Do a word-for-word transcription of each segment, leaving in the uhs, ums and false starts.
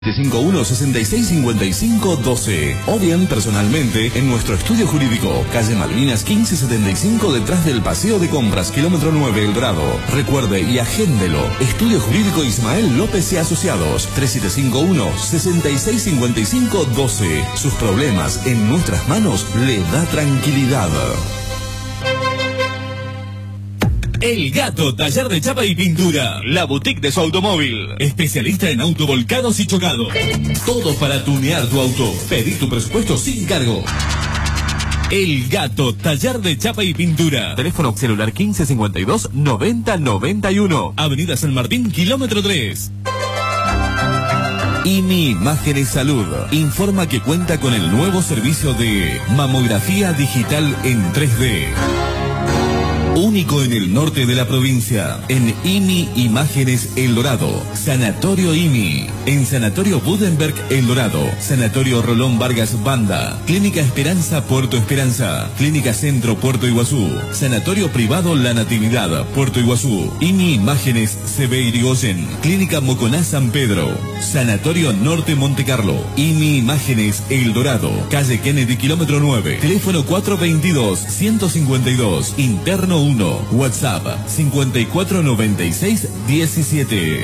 siete cinco uno, seis seis cinco cinco uno dos o bien personalmente en nuestro estudio jurídico, calle Malvinas quince setenta y cinco, detrás del Paseo de Compras, kilómetro nueve, El Dorado. Recuerde y agéndelo. Estudio Jurídico Ismael López y Asociados, tres siete cinco uno, seis seis cinco cinco uno dos. Sus problemas en nuestras manos le da tranquilidad. El Gato, taller de chapa y pintura. La boutique de su automóvil. Especialista en autovolcados y chocados. Todo para tunear tu auto. Pedí tu presupuesto sin cargo. El Gato, taller de chapa y pintura. Teléfono celular quince cincuenta y dos, noventa noventa y uno. Avenida San Martín, kilómetro tres. I M I Imágenes Salud informa que cuenta con el nuevo servicio de mamografía digital en tres D. Único en el norte de la provincia, en I M I Imágenes El Dorado, Sanatorio I M I, en Sanatorio Budenberg El Dorado, Sanatorio Rolón Vargas Banda, Clínica Esperanza Puerto Esperanza, Clínica Centro Puerto Iguazú, Sanatorio Privado La Natividad Puerto Iguazú, I M I Imágenes C B Irigoyen, Clínica Moconá San Pedro, Sanatorio Norte Monte Carlo, I M I Imágenes El Dorado, calle Kennedy kilómetro nueve, teléfono cuatro veintidós, ciento cincuenta y dos, interno uno, WhatsApp cincuenta y cuatro noventa y seis diecisiete.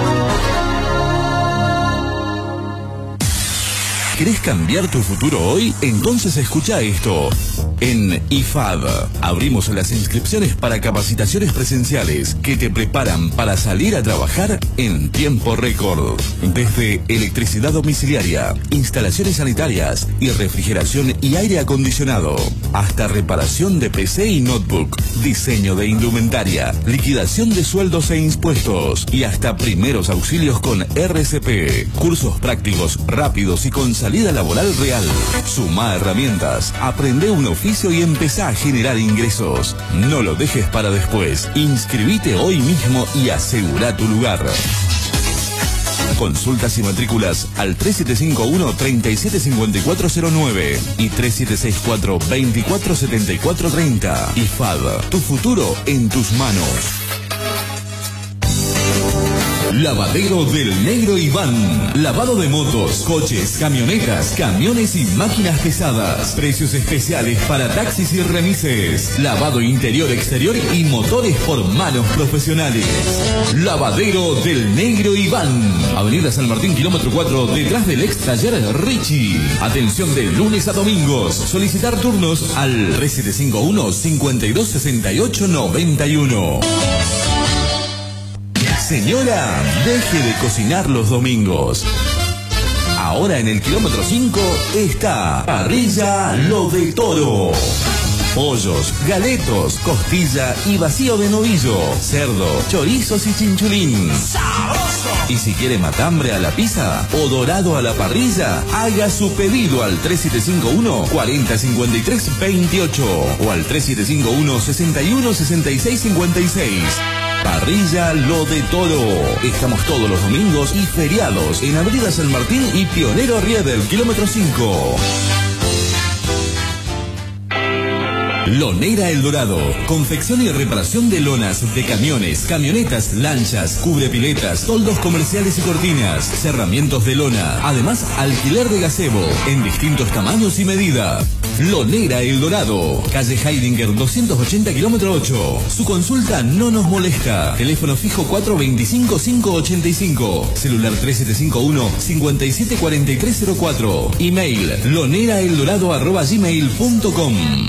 ¿Querés cambiar tu futuro hoy? Entonces escucha esto. En I F A D abrimos las inscripciones para capacitaciones presenciales que te preparan para salir a trabajar en tiempo récord. Desde electricidad domiciliaria, instalaciones sanitarias y refrigeración y aire acondicionado, hasta reparación de P C y notebook, diseño de indumentaria, liquidación de sueldos e impuestos y hasta primeros auxilios con R C P. Cursos prácticos, rápidos y con salida laboral real. Sumá herramientas, aprende un oficio y empezá a generar ingresos. No lo dejes para después. Inscribite hoy mismo y asegura tu lugar. Consultas y matrículas al tres siete cinco uno, tres siete cinco cuatro cero nueve y tres siete seis cuatro, veinticuatro setenta y cuatro treinta. I F A D, tu futuro en tus manos. Lavadero del Negro Iván. Lavado de motos, coches, camionetas, camiones y máquinas pesadas. Precios especiales para taxis y remises. Lavado interior, exterior y motores por manos profesionales. Lavadero del Negro Iván. Avenida San Martín, kilómetro cuatro, detrás del ex taller Richie. Atención de lunes a domingos. Solicitar turnos al tres siete cinco uno, cincuenta y dos sesenta y ocho noventa y uno. Señora, deje de cocinar los domingos. Ahora en el kilómetro cinco está Parrilla Lo de Toro. Pollos, galetos, costilla y vacío de novillo, cerdo, chorizos y chinchulín. Y si quiere matambre a la pizza o dorado a la parrilla, haga su pedido al tres siete cinco uno, cuarenta cincuenta y tres veintiocho o al tres siete cinco uno, sesenta y uno sesenta y seis cincuenta y seis. Parrilla Lo de Toro. Estamos todos los domingos y feriados en Avenida San Martín y Pionero Riedel, kilómetro cinco. Lonera El Dorado. Confección y reparación de lonas de camiones, camionetas, lanchas, cubrepiletas, toldos comerciales y cortinas, cerramientos de lona. Además, alquiler de gazebo en distintos tamaños y medida. Lonera El Dorado. Calle Heidinger doscientos ochenta, kilómetro ocho. Su consulta no nos molesta. Teléfono fijo cuatro veinticinco, quinientos ochenta y cinco. Celular tres siete cinco uno, cincuenta y siete cuarenta y tres cero cuatro. Email loneraeldorado arroba gmail punto com.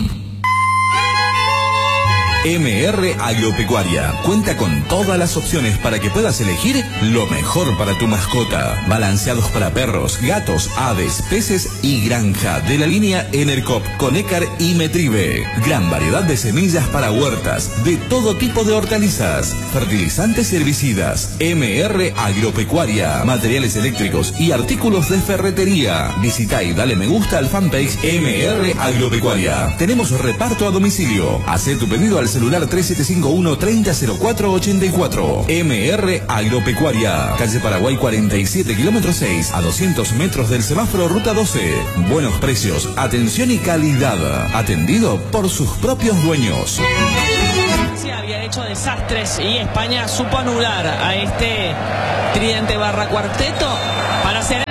M R Agropecuaria cuenta con todas las opciones para que puedas elegir lo mejor para tu mascota. Balanceados para perros, gatos, aves, peces y granja de la línea Enercop, Conecar y Metribe. Gran variedad de semillas para huertas, de todo tipo de hortalizas, fertilizantes y herbicidas. M R Agropecuaria, materiales eléctricos y artículos de ferretería. Visita y dale me gusta al fanpage M R Agropecuaria. Tenemos reparto a domicilio. Haz tu pedido al celular tres siete cinco uno, treinta cero cuatro ochenta y cuatro. M R Agropecuaria, calle Paraguay cuarenta y siete, kilómetro seis, a doscientos metros del semáforo ruta doce. Buenos precios, atención y calidad. Atendido por sus propios dueños. Se había hecho desastres y España supo anular a este tridente barra cuarteto para hacer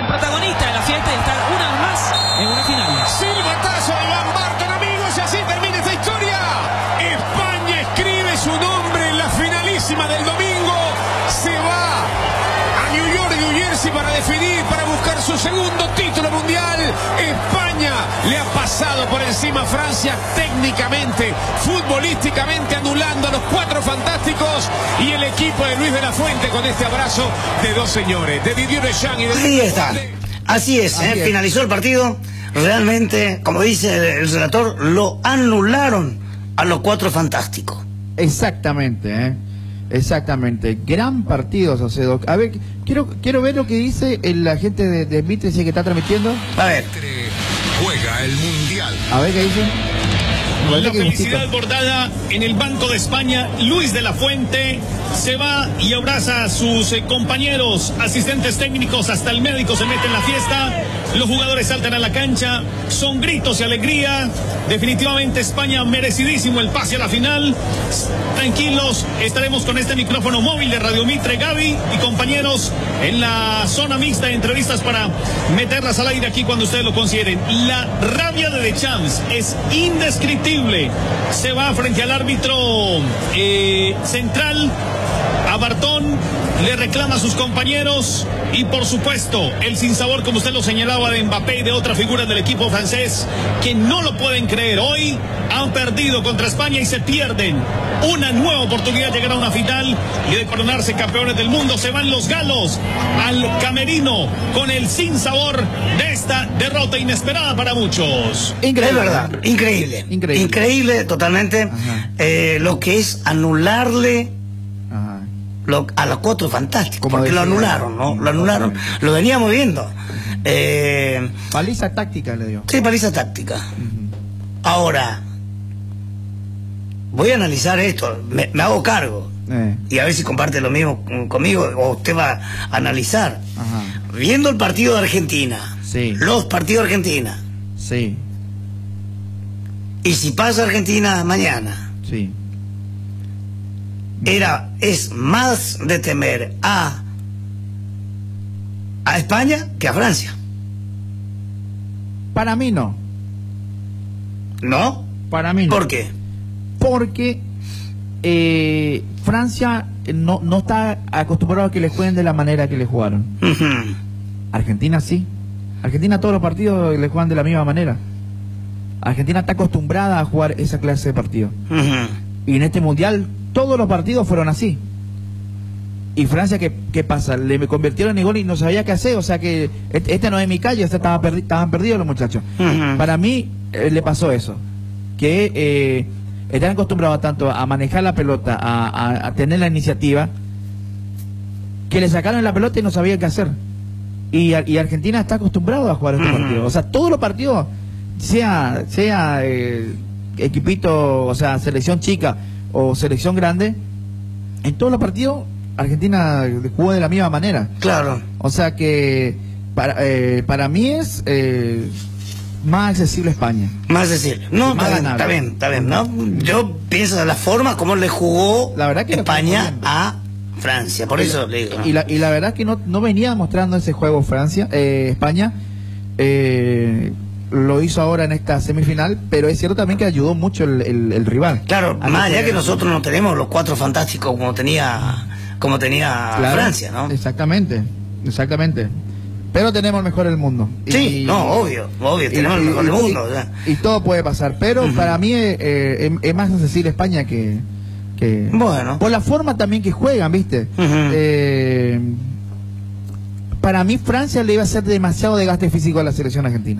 definir, para buscar su segundo título mundial. España le ha pasado por encima a Francia técnicamente, futbolísticamente, anulando a los cuatro fantásticos, y el equipo de Luis de la Fuente con este abrazo de dos señores, de Didier Deschamps y de... Ahí está. Así es, Así ¿eh? es. Finalizó el partido. Realmente, como dice el relator, lo anularon a los cuatro fantásticos. Exactamente, ¿eh? Exactamente. Gran partido, Saucedo. A ver, quiero quiero ver lo que dice el agente de, de Mitre, que está transmitiendo. A ver. Juega el Mundial. A ver qué dice. Con la felicidad bordada en el Banco de España, Luis de la Fuente se va y abraza a sus eh, compañeros, asistentes técnicos, hasta el médico se mete en la fiesta. Los jugadores saltan a la cancha, son gritos y alegría. Definitivamente España merecidísimo el pase a la final. Tranquilos, estaremos con este micrófono móvil de Radio Mitre, Gaby y compañeros, en la zona mixta de entrevistas para meterlas al aire aquí cuando ustedes lo consideren. La rabia de Deschamps es indescriptible. Se va frente al árbitro eh, central, a Bartón, le reclama a sus compañeros y por supuesto el sinsabor, como usted lo señalaba, de Mbappé y de otras figuras del equipo francés que no lo pueden creer. Hoy han perdido contra España y se pierden una nueva oportunidad de llegar a una final y de coronarse campeones del mundo. Se van los galos al camerino con el sinsabor de esta derrota inesperada para muchos. Increíble, es verdad, increíble, increíble, increíble totalmente. Eh, lo que es anularle Lo, a los cuatro fantásticos, porque decía, lo anularon, ¿no? Lo anularon, lo veníamos viendo. Eh, paliza táctica le dio. Sí, paliza táctica. Uh-huh. Ahora, voy a analizar esto, me, me hago cargo. Eh. Y a ver si comparte lo mismo conmigo, o usted va a analizar. Ajá. Viendo el partido de Argentina, sí. Los partidos de Argentina. Sí. Y si pasa Argentina mañana. Sí. Era, es más de temer a a España que a Francia. Para mí no. ¿No? Para mí no. ¿Por qué? Porque eh, Francia no, no está acostumbrado a que le jueguen de la manera que le jugaron. Uh-huh. Argentina sí. Argentina todos los partidos le juegan de la misma manera. Argentina está acostumbrada a jugar esa clase de partido. Uh-huh. Y en este mundial todos los partidos fueron así. Y Francia, ¿qué, qué pasa? Le convirtieron en gol y no sabía qué hacer. O sea que este no es mi calle, o sea, estaban, perdi estaban perdidos los muchachos. Uh-huh. Para mí eh, le pasó eso. Que eh, están acostumbrados tanto a manejar la pelota, a, a, a tener la iniciativa, que le sacaron la pelota y no sabía qué hacer. Y, y Argentina está acostumbrado a jugar estos uh-huh. partidos. O sea, todos los partidos, sea, sea eh, equipito, o sea, selección chica o selección grande, en todos los partidos Argentina jugó de la misma manera. Claro. O sea que para, eh, para mí es eh, más accesible España. Más accesible. No, más está, está bien, está bien, ¿no? Yo pienso de la forma como le jugó la verdad que España a Francia, por y eso la, le digo, ¿no? Y la, y la verdad que no, no venía mostrando ese juego Francia, eh, España. Eh, lo hizo ahora en esta semifinal, pero es cierto también que ayudó mucho el, el, el rival. Claro, más allá que nosotros no tenemos los cuatro fantásticos como tenía como tenía claro, Francia, ¿no? Exactamente, exactamente. Pero tenemos el mejor del mundo. Sí, y, no, obvio, obvio, y, tenemos y, el mejor y, del mundo. Y, o sea. y todo puede pasar, pero uh-huh. para mí eh, eh, es, es más accesible España que, que... Bueno. Por la forma también que juegan, ¿viste? Uh-huh. eh, para mí Francia le iba a hacer demasiado desgaste físico a la selección argentina.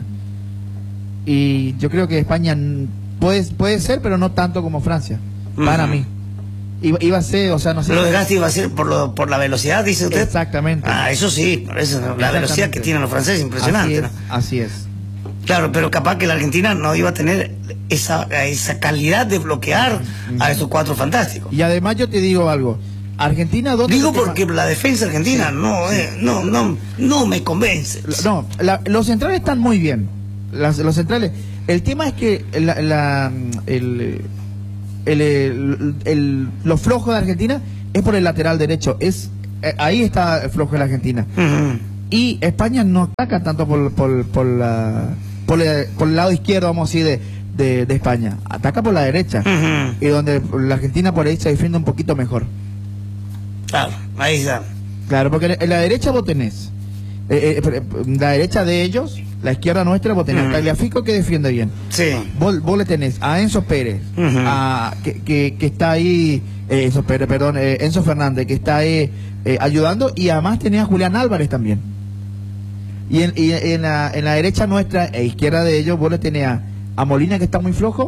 Y yo creo que España puede, puede ser, pero no tanto como Francia, uh-huh. para mí. Iba, iba a ser, o sea, no sé. Lo desgaste iba a ser por, lo, por la velocidad, dice usted. Exactamente. Ah, eso sí, por eso, la velocidad que tienen los franceses es impresionante. Así es, ¿no? así es. Claro, pero capaz que la Argentina no iba a tener esa, esa calidad de bloquear uh-huh. a esos cuatro fantásticos. Y además yo te digo algo. Argentina, ¿dónde digo porque la defensa argentina sí, no, sí. Eh, no, no, no me convence. No, la, los centrales están muy bien. Las, los centrales. El tema es que la, la, el, el, el, el, lo flojo de Argentina es por el lateral derecho. Es eh, ahí está el flojo de la Argentina. Uh-huh. Y España no ataca tanto por, por, por, la, por, el, por el lado izquierdo, vamos a decir, de, de, de España. Ataca por la derecha. Uh-huh. Y donde la Argentina por ahí se defiende un poquito mejor. Claro, ahí está. Claro, porque en la derecha vos tenés Eh, eh, la derecha de ellos, la izquierda nuestra, vos tenés uh-huh. a Tagliafico que defiende bien. Sí. Vos, vos le tenés a Enzo Pérez, uh-huh. a, que, que, que está ahí, eh, Enzo Pérez, perdón, eh, Enzo Fernández, que está ahí eh, ayudando, y además tenés a Julián Álvarez también. Y en, y en, la, en la derecha nuestra e izquierda de ellos, vos le tenés a, a Molina, que está muy flojo,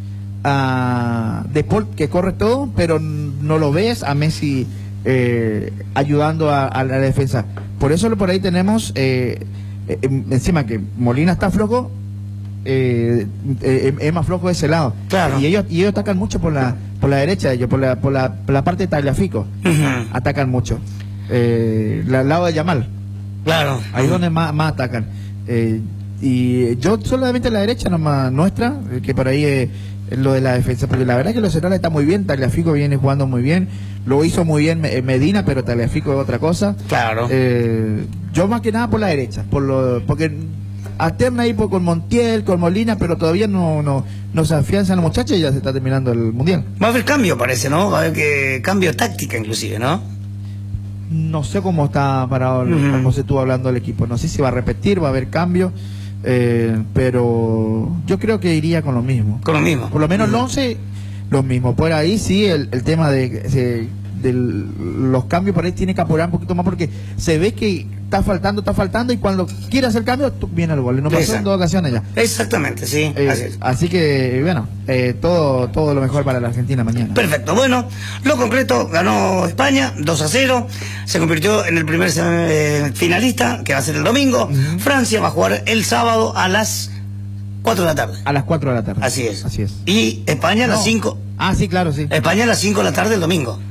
a Deport, que corre todo, pero no lo ves, a Messi eh, ayudando a, a la defensa. Por eso por ahí tenemos, eh, eh, encima que Molina está flojo, eh, eh, es más flojo de ese lado. Claro. Y ellos y ellos atacan mucho por la por la derecha, ellos por la por la, por la parte de Tagliafico. Uh-huh. Atacan mucho. Eh, la, el lado de Yamal. Claro. Ahí es donde más, más atacan. Eh, y yo solamente la derecha nomás nuestra, que por ahí es lo de la defensa, porque la verdad es que los centrales está muy bien, Tagliafico viene jugando muy bien, lo hizo muy bien Medina, pero Tagliafico es otra cosa. Claro. Eh, yo más que nada por la derecha, por lo, porque alterna ahí por, con Montiel, con Molina, pero todavía no, no, no se afianzan los muchachos y ya se está terminando el Mundial. Va a haber cambio, parece, ¿no? Va a haber que cambio táctica inclusive, ¿no? No sé cómo está parado, uh-huh. como se estuvo hablando el equipo, no sé si va a repetir, va a haber cambio. Eh, pero yo creo que iría con lo mismo. Con lo mismo. Por lo menos uh-huh. el once, lo mismo. Por ahí sí, el, el tema de, de, de los cambios por ahí tiene que apurar un poquito más porque se ve que está faltando, está faltando y cuando quiere hacer cambio viene el gol. No pasó en dos ocasiones ya. Exactamente, sí. Eh, así, es. así que, bueno, eh, todo, todo lo mejor para la Argentina mañana. Perfecto. Bueno, lo concreto, ganó España dos a cero. Se convirtió en el primer eh, finalista, que va a ser el domingo. Uh-huh. Francia va a jugar el sábado a las cuatro de la tarde. A las cuatro de la tarde. Así es. Así es. Y España a no. las cinco. Ah, sí, claro, sí. España a las cinco de la tarde el domingo.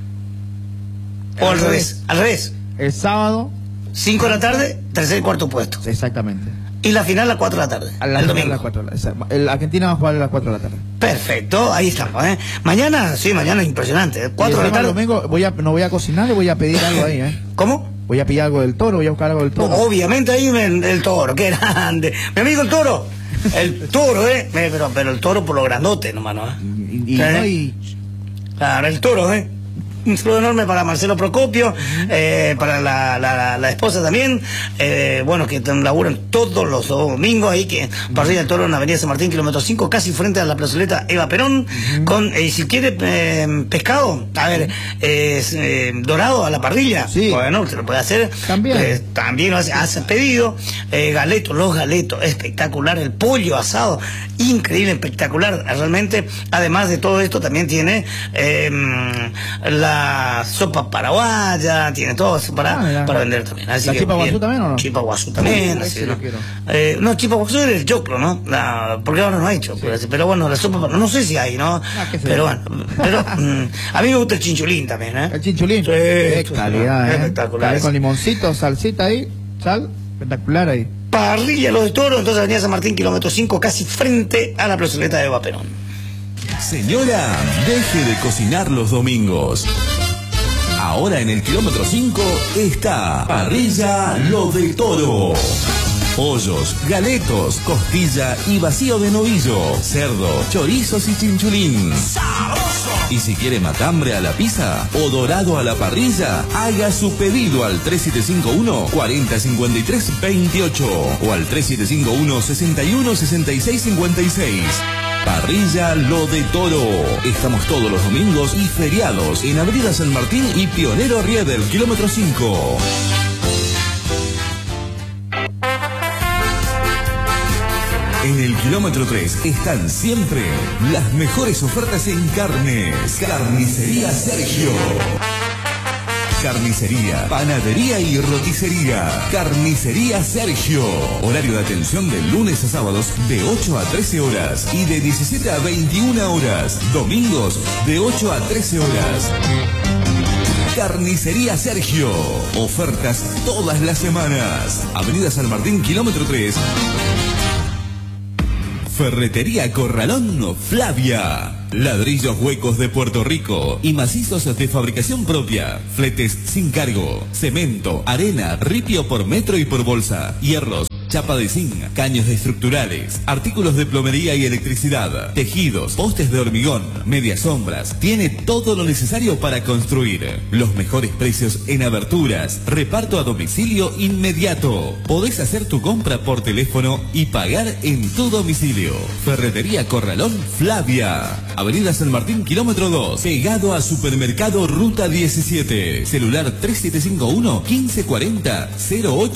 O al revés. Al revés. El sábado. cinco de la tarde, tercer y cuarto puesto. Exactamente. Y la final a las cuatro de la tarde. A la el domingo. A las cuatro, el Argentina va a jugar a las cuatro de la tarde. Perfecto, ahí estamos, ¿eh? Mañana, sí, mañana impresionante. ¿eh? cuatro de la tarde. El domingo voy a, no voy a cocinar y voy a pedir algo ahí, ¿eh? ¿Cómo? Voy a pedir algo del Toro, voy a buscar algo del Toro. Obviamente ahí el, el Toro, qué grande. Mi amigo el Toro. El Toro, ¿eh? Pero, pero el Toro por lo grandote nomás, ¿no? Y, y, ¿Eh? y... Claro, el Toro, ¿eh? Un saludo enorme para Marcelo Procopio, eh, para la, la, la esposa también, eh, bueno, que laburan todos los domingos ahí, que parrilla del Toro en la avenida San Martín, kilómetro cinco, casi frente a la plazoleta Eva Perón, uh-huh. con, eh, si quiere eh, pescado, a ver, eh, eh, dorado a la parrilla, sí. Bueno, se lo puede hacer, también, eh, también lo hace, hace pedido, eh, galetos, los galetos, espectacular, el pollo asado, increíble, espectacular, realmente, además de todo esto también tiene eh, la La sopa paraguaya, tiene todo eso para, ah, para vender también. Así ¿La que, chipa guazú también o no? Chipa guazú también. Sí, así, ¿no? Quiero. Eh, no, chipa guazú es el choclo, ¿no? La, porque ahora no ha hecho. Sí. Pues, pero bueno, la sopa, no sé si hay, ¿no? Ah, pero bueno, pero mm, a mí me gusta el chinchulín también, ¿eh? El chinchulín. Sí, qué calidad, ¿eh? Espectacular. Con limoncito, salsita ahí, sal, espectacular ahí. Parrilla Los de Toro, entonces avenida San Martín, kilómetro cinco, casi frente a la plazoleta de Eva Perón. Señora, deje de cocinar los domingos. Ahora en el kilómetro cinco está Parrilla Lo de Toro. Pollos, galetos, costilla y vacío de novillo, cerdo, chorizos y chinchulín. ¡Sabroso! Y si quiere matambre a la pizza o dorado a la parrilla, haga su pedido al tres siete cinco uno, cuatro cero cinco tres, dos ocho o al tres siete cinco uno, seis uno, seis seis cinco seis. Parrilla Lo de Toro. Estamos todos los domingos y feriados en Avenida San Martín y Pionero Riedel, kilómetro cinco. En el kilómetro tres están siempre las mejores ofertas en carnes. Carnicería Sergio. Carnicería, panadería y roticería. Carnicería Sergio. Horario de atención de lunes a sábados de ocho a trece horas y de diecisiete a veintiuna horas. Domingos de ocho a trece horas. Carnicería Sergio. Ofertas todas las semanas. Avenida San Martín, kilómetro tres. Ferretería Corralón Flavia. Ladrillos huecos de Puerto Rico y macizos de fabricación propia. Fletes sin cargo. Cemento, arena, ripio por metro y por bolsa. Hierros, chapa de zinc, caños estructurales, artículos de plomería y electricidad, tejidos, postes de hormigón, medias sombras. Tiene todo lo necesario para construir. Los mejores precios en aberturas. Reparto a domicilio inmediato. Podés hacer tu compra por teléfono y pagar en tu domicilio. Ferretería Corralón Flavia. Avenida San Martín, kilómetro dos. Pegado a Supermercado Ruta diecisiete. Celular tres siete cinco uno, quince cuarenta, cero ocho.